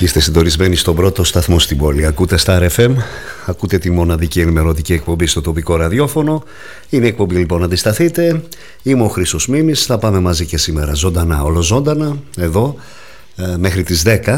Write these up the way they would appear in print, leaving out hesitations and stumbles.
Είστε συντονισμένοι στον πρώτο σταθμό στην πόλη. Ακούτε Star FM, ακούτε τη μοναδική ενημερωτική εκπομπή στο τοπικό ραδιόφωνο. Είναι η εκπομπή λοιπόν, αντισταθείτε. Είμαι ο Χρήστος Μίμης, θα πάμε μαζί και σήμερα ζωντανά, ολοζώντανα, εδώ, μέχρι τις 10.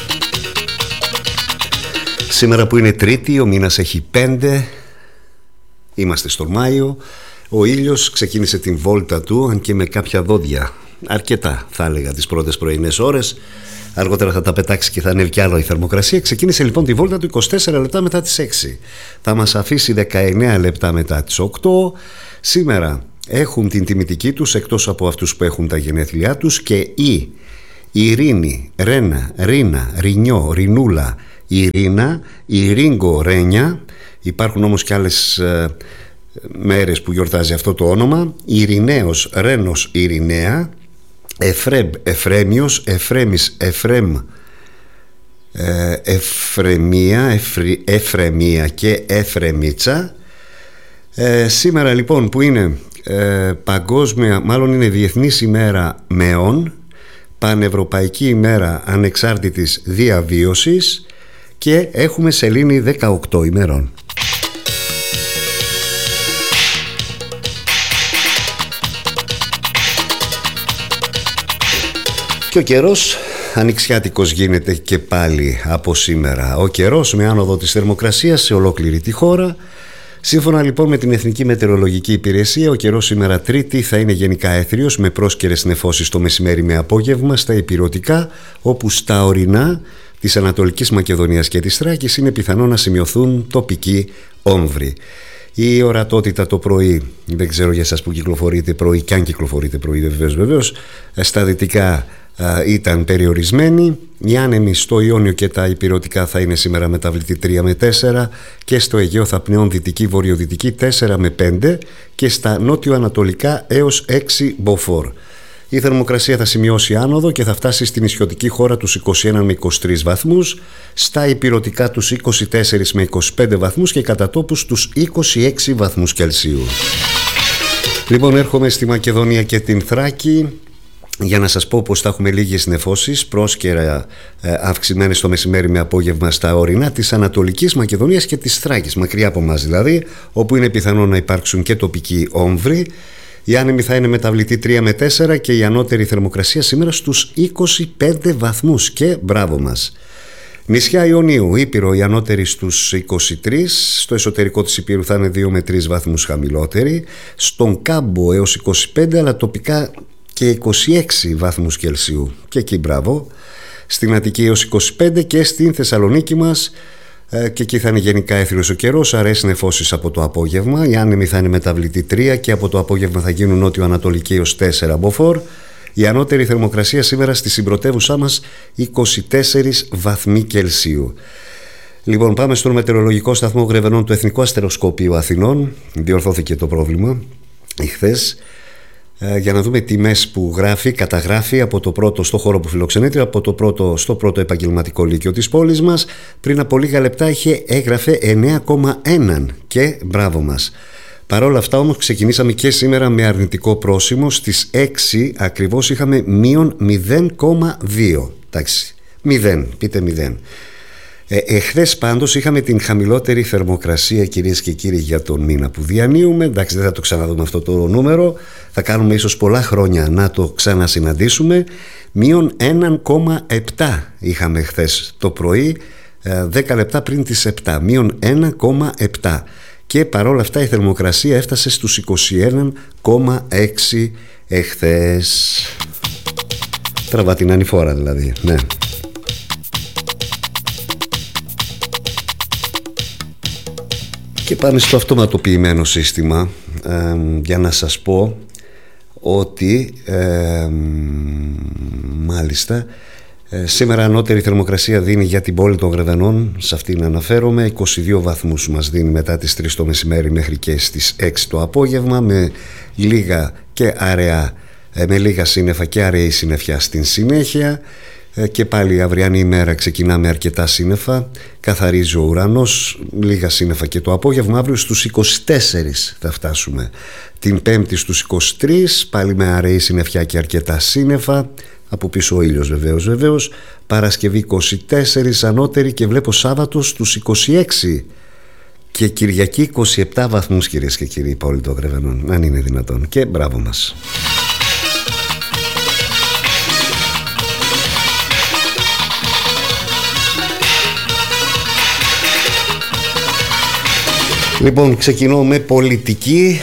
Σήμερα που είναι Τρίτη, ο μήνας έχει 5, είμαστε στον Μάιο. Ο ήλιος ξεκίνησε την βόλτα του, αν και με κάποια δόντια, αρκετά θα έλεγα τις πρώτες πρωινές ώρες. Αργότερα θα τα πετάξει και θα ανέβει κι άλλο η θερμοκρασία. Ξεκίνησε λοιπόν τη βόλτα του 24 λεπτά μετά τις 6. Θα μας αφήσει 19 λεπτά μετά τις 8. Σήμερα έχουν την τιμητική τους, εκτός από αυτούς που έχουν τα γενέθλιά τους, και η Ειρήνη, Ρένα, Ρίνα, Ρινιό, Ρινούλα, Ειρήνα, Ειρήγκο, Ρένια. Υπάρχουν όμως και άλλες μέρες που γιορτάζει αυτό το όνομα. Ειρηναίος, Ρένος, Ειρηναία, Εφρέμ, Εφρέμιος, Εφρέμης, Εφρέμ, Εφρεμία, Εφρεμία και Εφρεμίτσα. Σήμερα λοιπόν που είναι παγκόσμια, μάλλον είναι Διεθνής ημέρα Μεών, Πανευρωπαϊκή ημέρα ανεξάρτητης διαβίωσης και έχουμε σελήνη 18 ημερών. Και ο καιρός ανοιξιάτικος γίνεται και πάλι από σήμερα. Ο καιρός με άνοδο της θερμοκρασίας σε ολόκληρη τη χώρα. Σύμφωνα λοιπόν με την Εθνική Μετεωρολογική Υπηρεσία, ο καιρός σήμερα Τρίτη θα είναι γενικά έθριος με πρόσκαιρες νεφώσεις το μεσημέρι με απόγευμα στα ηπειρωτικά, όπου στα ορεινά της Ανατολικής Μακεδονίας και της Θράκης είναι πιθανό να σημειωθούν τοπικοί όμβροι. Η ορατότητα το πρωί, δεν ξέρω για εσάς που κυκλοφορείτε πρωί, και αν κυκλοφορείτε πρωί βεβαίως, στα δυτικά ήταν περιορισμένη. Οι άνεμοι στο Ιόνιο και τα ηπειρωτικά θα είναι σήμερα μεταβλητή 3 με 4 και στο Αιγαίο θα πνέουν δυτική βορειοδυτική 4 με 5 και στα νότιο-ανατολικά έως 6 μποφόρ. Η θερμοκρασία θα σημειώσει άνοδο και θα φτάσει στην νησιωτική χώρα τους 21 με 23 βαθμούς, στα ηπειρωτικά τους 24 με 25 βαθμούς και κατά τόπους τους 26 βαθμούς Κελσίου. Λοιπόν, έρχομαι στη Μακεδονία και την Θράκη για να σας πω πως θα έχουμε λίγες νεφώσεις, πρόσκαιρα αυξημένες το μεσημέρι με απόγευμα στα ορεινά της Ανατολικής Μακεδονίας και της Θράκης, μακριά από μας δηλαδή, όπου είναι πιθανό να υπάρξουν και τοπικοί όμβροι. Η άνεμη θα είναι μεταβλητή 3 με 4 και η ανώτερη θερμοκρασία σήμερα στους 25 βαθμούς και μπράβο μας. Νησιά Ιωνίου, Ήπειρο, η ανώτερη στους 23, στο εσωτερικό της Ήπειρου θα είναι 2 με 3 βαθμούς χαμηλότερη, στον Κάμπο έως 25 αλλά τοπικά και 26 βαθμούς Κελσίου και εκεί μπράβο, στην Αττική έως 25 και στην Θεσσαλονίκη μας και εκεί θα είναι γενικά έθριος ο καιρός, αρέσει νεφώσεις από το απόγευμα, η άνεμη θα είναι μεταβλητή 3 και από το απόγευμα θα γίνουν νότιο-ανατολική έως 4 μποφόρ. Η ανώτερη θερμοκρασία σήμερα στη συμπρωτεύουσά μας 24 βαθμοί Κελσίου. Λοιπόν, πάμε στον μετεωρολογικό σταθμό Γρεβενών του Εθνικού Αστεροσκοπείου Αθηνών. Διορθώθηκε το πρόβλημα εχθές, για να δούμε τιμές που καταγράφει από το πρώτο στο χώρο που φιλοξενείται, στο πρώτο επαγγελματικό λύκειο της πόλης μας. Πριν από λίγα λεπτά έγραφε 9,1 και μπράβο μας. Παρ' όλα αυτά όμως ξεκινήσαμε και σήμερα με αρνητικό πρόσημο. Στις 6 ακριβώς είχαμε μείον 0,2. Εντάξει, 0, πείτε 0. Εχθές πάντως είχαμε την χαμηλότερη θερμοκρασία, κυρίες και κύριοι, για τον μήνα που διανύουμε. Εντάξει, δεν θα το ξαναδούμε αυτό το νούμερο, θα κάνουμε ίσως πολλά χρόνια να το ξανασυναντήσουμε. Μείον 1,7 είχαμε χθες το πρωί, 10 λεπτά πριν τις 7, μείον 1,7 και παρόλα αυτά η θερμοκρασία έφτασε στους 21,6 εχθές. Τραβά την ανηφόρα δηλαδή, ναι. Και πάμε στο αυτοματοποιημένο σύστημα για να σας πω ότι μάλιστα σήμερα ανώτερη θερμοκρασία δίνει για την πόλη των Γρεβενών, σε αυτήν αναφέρομαι, 22 βαθμούς μας δίνει μετά τις 3 το μεσημέρι μέχρι και στις 6 το απόγευμα, με λίγα και αραιά, με λίγα σύννεφα και αραιή συννεφιά στην συνέχεια. Και πάλι η αυριανή ημέρα ξεκινάμε αρκετά σύννεφα, καθαρίζει ο ουρανός, λίγα σύννεφα και το απόγευμα. Αύριο στους 24 θα φτάσουμε, την Πέμπτη στους 23, πάλι με αραιή συννεφιά και αρκετά σύννεφα. από πίσω ο ήλιος βεβαίως. Παρασκευή 24 ανώτερη και βλέπω Σάββατο στους 26 και Κυριακή 27 βαθμούς, κυρίες και κύριοι, υπόλοιπο Γρεβενών, αν είναι δυνατόν, και μπράβο μας. Λοιπόν, ξεκινώ με πολιτική,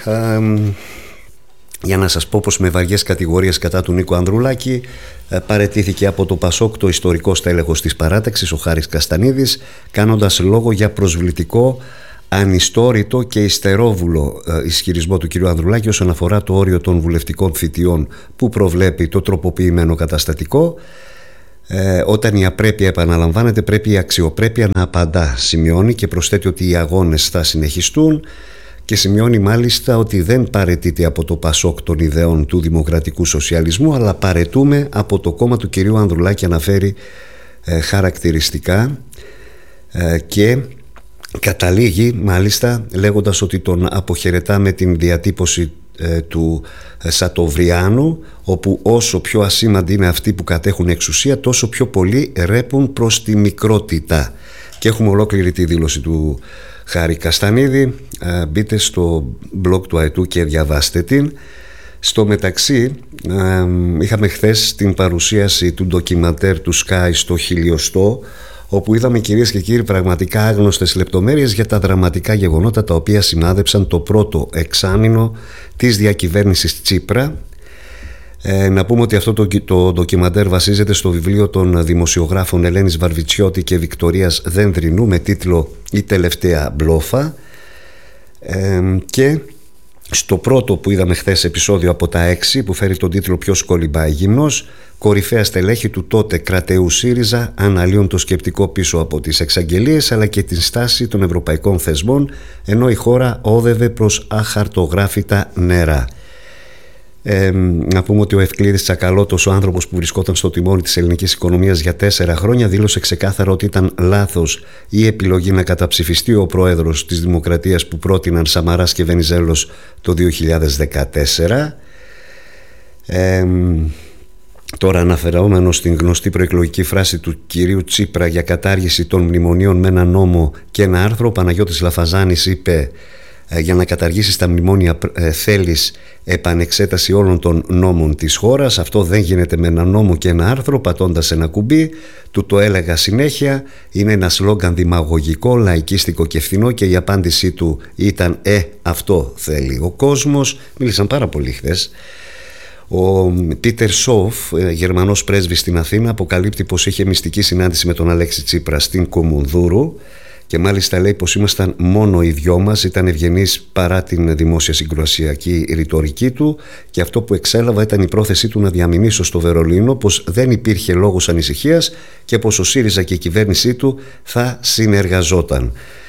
για να σας πω πως με βαριές κατηγορίες κατά του Νίκο Ανδρουλάκη παραιτήθηκε από το ΠΑΣΟΚ το ιστορικό στέλεχος της παράταξης, ο Χάρης Καστανίδης, κάνοντας λόγο για προσβλητικό, ανιστόρητο και υστερόβουλο ισχυρισμό του κ. Ανδρουλάκη όσον αφορά το όριο των βουλευτικών θητιών που προβλέπει το τροποποιημένο καταστατικό. Όταν η απρέπεια επαναλαμβάνεται, πρέπει η αξιοπρέπεια να απαντά, σημειώνει, και προσθέτει ότι οι αγώνες θα συνεχιστούν, και σημειώνει μάλιστα ότι δεν παραιτείται από το ΠΑΣΟΚ των ιδεών του δημοκρατικού σοσιαλισμού, αλλά παραιτούμε από το κόμμα του κυρίου Ανδρουλάκη, αναφέρει χαρακτηριστικά, και καταλήγει μάλιστα λέγοντας ότι τον αποχαιρετά με την διατύπωση του Σατοβριάνου, όπου όσο πιο ασήμαντοι είναι αυτοί που κατέχουν εξουσία, τόσο πιο πολύ ρέπουν προς τη μικρότητα. Και έχουμε ολόκληρη τη δήλωση του Χάρη Καστανίδη, μπείτε στο blog του ΑΕΤΟΥ και διαβάστε την. Στο μεταξύ είχαμε χθες την παρουσίαση του ντοκιμαντέρ του Sky στο 1000, όπου είδαμε, κυρίες και κύριοι, πραγματικά άγνωστες λεπτομέρειες για τα δραματικά γεγονότα τα οποία συνάδεψαν το πρώτο εξάμηνο της διακυβέρνησης Τσίπρα. Να πούμε ότι αυτό το ντοκιμαντέρ βασίζεται στο βιβλίο των δημοσιογράφων Ελένης Βαρβιτσιώτη και Βικτωρίας Δένδρινου με τίτλο «Η τελευταία μπλόφα», και στο πρώτο που είδαμε χθες επεισόδιο από τα 6, που φέρει τον τίτλο «Ποιος κολυμπάει γυμνός», κορυφαία στελέχη του τότε κρατεού ΣΥΡΙΖΑ αναλύουν το σκεπτικό πίσω από τις εξαγγελίες αλλά και την στάση των ευρωπαϊκών θεσμών, ενώ η χώρα όδευε προς αχαρτογράφητα νερά. Να πούμε ότι ο Ευκλήδης Τσακαλώτος, ο άνθρωπος που βρισκόταν στο τιμόνι της ελληνικής οικονομίας για 4 χρόνια, δήλωσε ξεκάθαρα ότι ήταν λάθος η επιλογή να καταψηφιστεί ο πρόεδρος της Δημοκρατίας που πρότειναν Σαμαράς και Βενιζέλος το 2014. Τώρα, αναφερόμενος στην γνωστή προεκλογική φράση του κυρίου Τσίπρα για κατάργηση των μνημονίων με ένα νόμο και ένα άρθρο, ο Παναγιώτης Λαφαζάνης είπε: για να καταργήσεις τα μνημόνια θέλεις επανεξέταση όλων των νόμων της χώρας. Αυτό δεν γίνεται με ένα νόμο και ένα άρθρο πατώντας ένα κουμπί. Του το έλεγα συνέχεια. Είναι ένα σλόγγαν δημαγωγικό, λαϊκίστικο και φθηνό, και η απάντησή του ήταν αυτό θέλει ο κόσμος. Μίλησαν πάρα πολύ χθες. Ο Πίτερ Σόφ, Γερμανός πρέσβης στην Αθήνα, αποκαλύπτει πως είχε μυστική συνάντηση με τον Αλέξη Τσίπρα στην Κουμουνδούρου, και μάλιστα λέει πως ήμασταν μόνο οι δυο μας, ήταν ευγενής παρά την δημόσια συγκρουασιακή ρητορική του, και αυτό που εξέλαβα ήταν η πρόθεσή του να διαμηνήσω στο Βερολίνο πως δεν υπήρχε λόγος ανησυχίας και πως ο ΣΥΡΙΖΑ και η κυβέρνησή του θα συνεργαζόταν.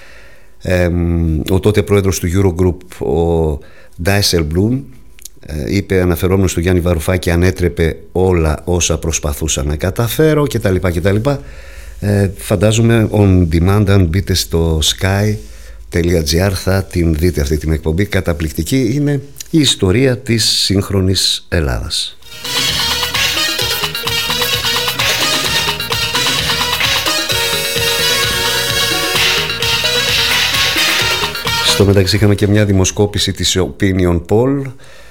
Ο τότε πρόεδρος του Eurogroup, ο Ντάισελμπλουμ, είπε, αναφερόμενος του Γιάννη Βαρουφάκη, ανέτρεπε όλα όσα προσπαθούσα να καταφέρω κτλ. Φαντάζομαι on demand, αν μπείτε στο sky.gr θα την δείτε αυτή την εκπομπή. Καταπληκτική είναι η ιστορία της σύγχρονης Ελλάδας. Στο μεταξύ είχαμε και μια δημοσκόπηση της Opinion Poll,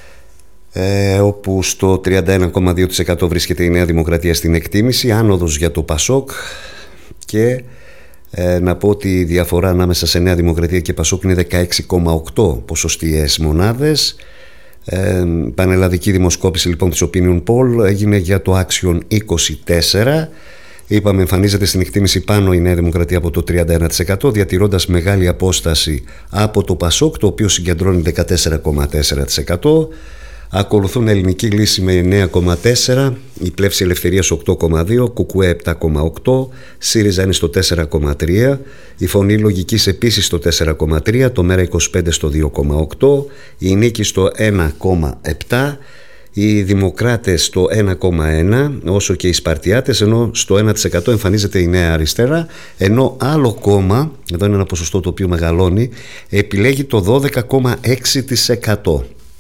όπου στο 31,2% βρίσκεται η Νέα Δημοκρατία στην εκτίμηση, άνοδος για το ΠΑΣΟΚ, και να πω ότι η διαφορά ανάμεσα σε Νέα Δημοκρατία και ΠΑΣΟΚ είναι 16,8 ποσοστιαίες μονάδες. Πανελλαδική δημοσκόπηση λοιπόν της Opinion Poll έγινε για το Action 24. Είπαμε, εμφανίζεται στην εκτίμηση πάνω η Νέα Δημοκρατία από το 31%, διατηρώντας μεγάλη απόσταση από το ΠΑΣΟΚ, το οποίο συγκεντρώνει 14,4%. Ακολουθούν Ελληνική Λύση με 9,4%, η Πλεύση Ελευθερίας 8,2%, Κουκουέ 7,8%, ΣΥΡΙΖΑ είναι στο 4,3%, η Φωνή Λογικής επίσης στο 4,3%, το ΜΕΡΑ25 στο 2,8%, η Νίκη στο 1,7%, οι Δημοκράτες στο 1,1%, όσο και οι Σπαρτιάτες, ενώ στο 1% εμφανίζεται η Νέα Αριστερά, ενώ άλλο κόμμα, εδώ είναι ένα ποσοστό το οποίο μεγαλώνει, επιλέγει το 12,6%.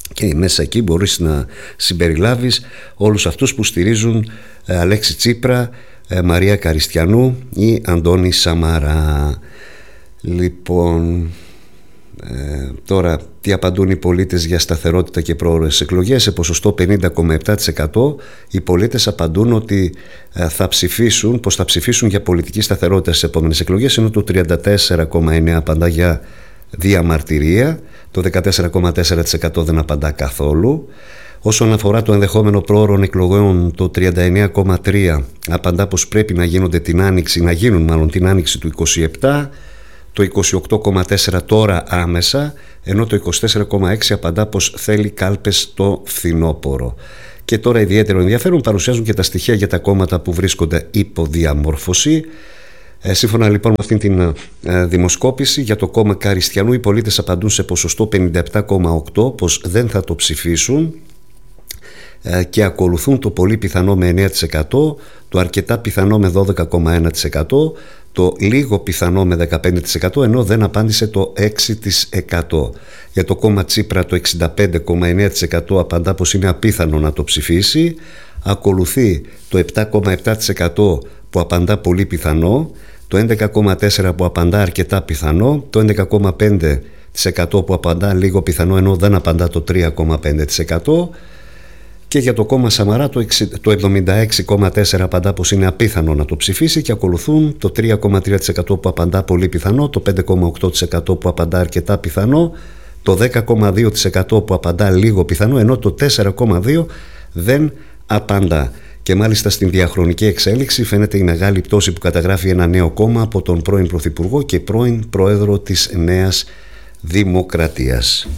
Και μέσα εκεί μπορείς να συμπεριλάβεις όλους αυτούς που στηρίζουν Αλέξη Τσίπρα, Μαρία Καριστιανού ή Αντώνη Σαμαρά. Λοιπόν, τώρα τι απαντούν οι πολίτες για σταθερότητα και πρόορες εκλογές? Σε ποσοστό 50,7% οι πολίτες απαντούν ότι πως θα ψηφίσουν για πολιτική σταθερότητα στις επόμενες εκλογές, ενώ το 34,9% απαντά για διαμαρτυρία, το 14,4% δεν απαντά καθόλου. Όσον αφορά το ενδεχόμενο πρόωρων εκλογών, το 39,3% απαντά πως πρέπει να γίνουν την άνοιξη του 27%, το 28,4% τώρα άμεσα, ενώ το 24,6% απαντά πως θέλει κάλπες το φθινόπωρο. Και τώρα ιδιαίτερο ενδιαφέρον παρουσιάζουν και τα στοιχεία για τα κόμματα που βρίσκονται υπό διαμόρφωση. Σύμφωνα λοιπόν με αυτήν την δημοσκόπηση, για το κόμμα Καριστιανού οι πολίτες απαντούν σε ποσοστό 57,8% πως δεν θα το ψηφίσουν, και ακολουθούν το πολύ πιθανό με 9%, το αρκετά πιθανό με 12,1%, το λίγο πιθανό με 15%, ενώ δεν απάντησε το 6%. Για το κόμμα Τσίπρα το 65,9% απαντά πως είναι απίθανο να το ψηφίσει, ακολουθεί το 7,7% που απαντά πολύ πιθανό, το 11,4% που απαντά αρκετά πιθανό, το 11,5% που απαντά λίγο πιθανό, ενώ δεν απαντά το 3,5%. Και για το κόμμα Σαμαρά το 76,4% απαντά πως είναι απίθανο να το ψηφίσει, και ακολουθούν το 3,3% που απαντά πολύ πιθανό, το 5,8% που απαντά αρκετά πιθανό, το 10,2% που απαντά λίγο πιθανό, ενώ το 4,2% δεν απαντά. Και μάλιστα στην διαχρονική εξέλιξη φαίνεται η μεγάλη πτώση που καταγράφει ένα νέο κόμμα από τον πρώην Πρωθυπουργό και πρώην Πρόεδρο της Νέας Δημοκρατίας.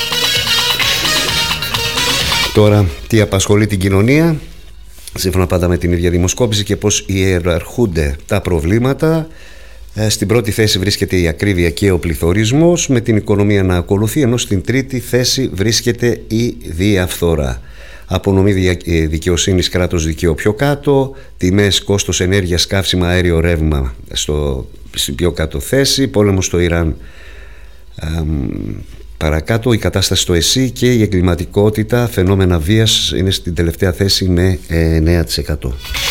Τώρα, τι απασχολεί την κοινωνία, σύμφωνα πάντα με την ίδια δημοσκόπηση, και πώς ιεραρχούνται τα προβλήματα. Στην πρώτη θέση βρίσκεται η ακρίβεια και ο πληθωρισμός, με την οικονομία να ακολουθεί, ενώ στην τρίτη θέση βρίσκεται η διαφθορά. Απονομή δικαιοσύνης, κράτος δικαίου πιο κάτω, τιμές, κόστος ενέργειας, καύσιμα, αέριο, ρεύμα στην πιο κάτω θέση, πόλεμος στο Ιράν παρακάτω, η κατάσταση στο ΕΣΥ και η εγκληματικότητα, φαινόμενα βίας είναι στην τελευταία θέση με 9%.